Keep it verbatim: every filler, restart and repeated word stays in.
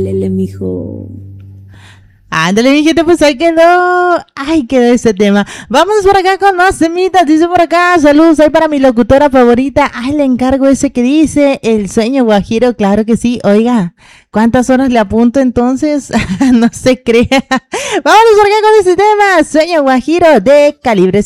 lele, mijo. Ándale, mi gente, pues ahí quedó. Ay, quedó ese tema. Vámonos por acá con más temitas. Dice por acá, saludos ahí para mi locutora favorita. Ay, le encargo ese que dice El sueño guajiro. Claro que sí. Oiga, ¿cuántas horas le apunto entonces? No se crea. Vámonos por acá con ese tema. Sueño guajiro de Calibre